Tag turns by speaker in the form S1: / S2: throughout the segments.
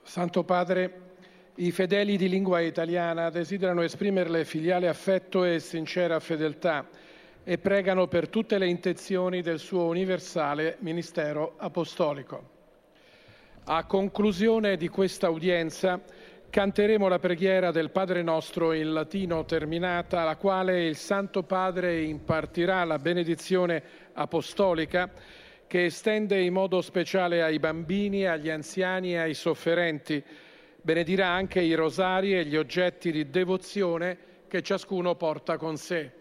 S1: Santo Padre, i fedeli di lingua italiana desiderano esprimerle filiale affetto e sincera fedeltà e pregano per tutte le intenzioni del suo universale ministero apostolico. A conclusione di questa udienza canteremo la preghiera del Padre Nostro in latino terminata, alla quale il Santo Padre impartirà la benedizione apostolica che estende in modo speciale ai bambini, agli anziani e ai sofferenti. Benedirà anche i rosari e gli oggetti di devozione che ciascuno porta con sé.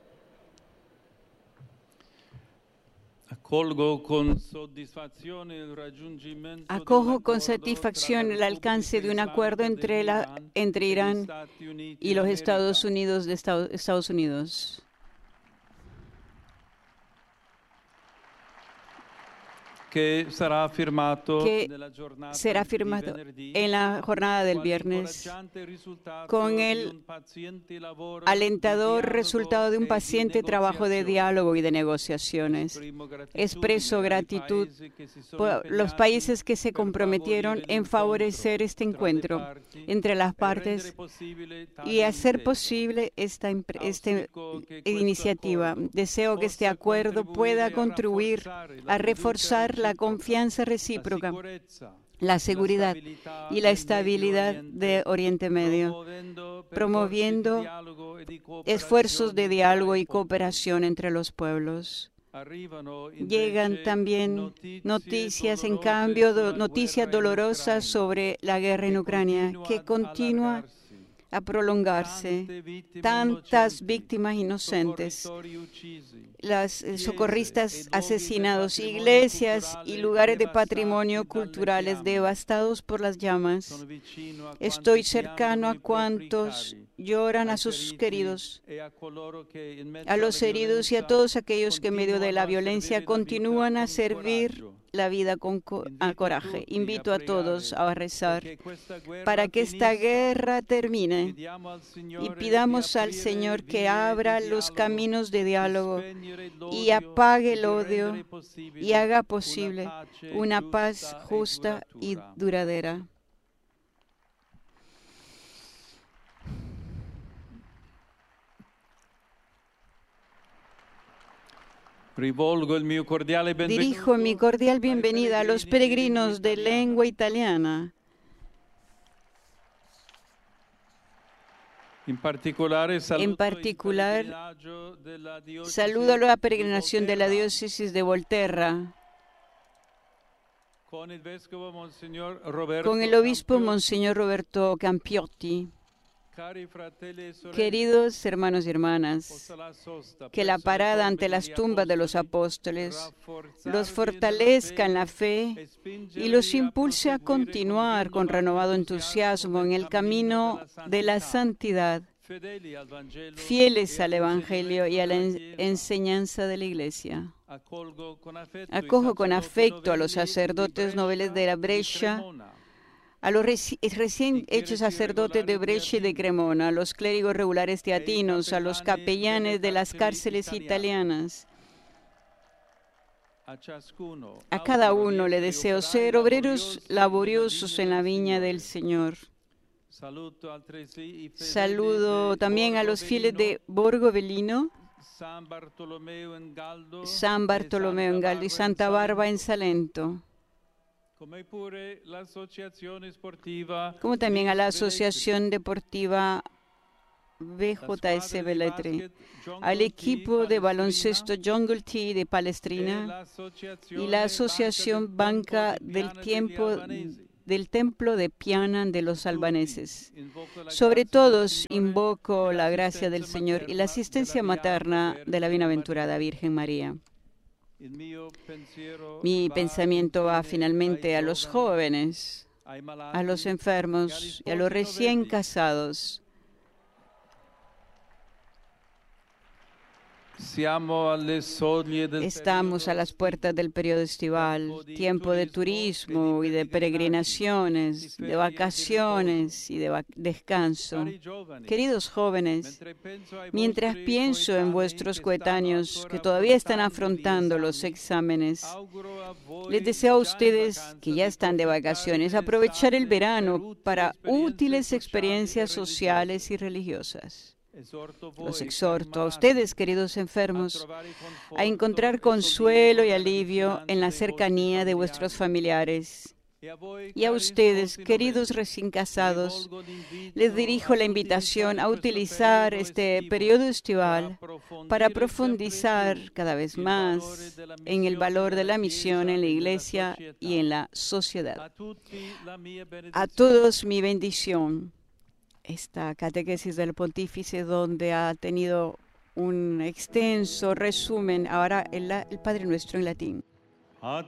S2: Acojo con satisfacción el alcance de un acuerdo entre Irán y los Estados Unidos Estados Unidos. que será firmado
S3: en la jornada del viernes con el alentador resultado de un paciente trabajo de diálogo y de negociaciones. Expreso gratitud por los países que se comprometieron en favorecer este encuentro entre las partes y hacer posible esta iniciativa. Deseo que este acuerdo pueda contribuir a reforzar la confianza recíproca, la seguridad y la estabilidad de Oriente Medio, promoviendo esfuerzos de diálogo y cooperación entre los pueblos. Llegan también noticias dolorosas sobre la guerra en Ucrania, que continúa a prolongarse. Tantas víctimas inocentes, las socorristas asesinados, iglesias y lugares de patrimonio culturales devastados por las llamas. Estoy cercano a cuantos lloran a sus queridos, a los heridos y a todos aquellos que en medio de la violencia continúan a servir la vida con coraje. Invito a todos a rezar para que esta guerra termine y pidamos al Señor que abra los caminos de diálogo y apague el odio y haga posible una paz justa y duradera. Dirijo mi cordial bienvenida a los peregrinos de lengua italiana.
S2: En particular,
S3: saludo a la peregrinación de la diócesis de Volterra, con el obispo Monseñor Roberto Campiotti. Queridos hermanos y hermanas, que la parada ante las tumbas de los apóstoles los fortalezca en la fe y los impulse a continuar con renovado entusiasmo en el camino de la santidad, fieles al Evangelio y a la enseñanza de la Iglesia. Acojo con afecto a los sacerdotes noveles de la Brescia, a los recién hechos sacerdotes de Brescia y de Cremona, a los clérigos regulares teatinos, a los capellanes de las cárceles italianas. A cada uno le deseo ser obreros laboriosos en la viña del Señor. Saludo también a los fieles de Borgo Velino, San Bartolomeo en Galdo y Santa Barba en Salento, como también a la Asociación Deportiva BJS Velletri, al equipo de baloncesto Jungle Tea de Palestrina y la Asociación Banca del Templo de Piana de los albaneses. Sobre todos invoco la gracia del Señor y la asistencia materna de la bienaventurada Virgen María. Mi pensamiento va finalmente a los jóvenes, a los enfermos y a los recién casados. Estamos a las puertas del periodo estival, tiempo de turismo y de peregrinaciones, de vacaciones y de descanso. Queridos jóvenes, mientras pienso en vuestros coetáneos que todavía están afrontando los exámenes, les deseo a ustedes que ya están de vacaciones aprovechar el verano para útiles experiencias sociales y religiosas. Los exhorto a ustedes, queridos enfermos, a encontrar consuelo y alivio en la cercanía de vuestros familiares. Y a ustedes, queridos recién casados, les dirijo la invitación a utilizar este periodo estival para profundizar cada vez más en el valor de la misión en la Iglesia y en la sociedad. A todos mi bendición. Esta catequesis del Pontífice, donde ha tenido un extenso resumen, ahora el Padre Nuestro en latín.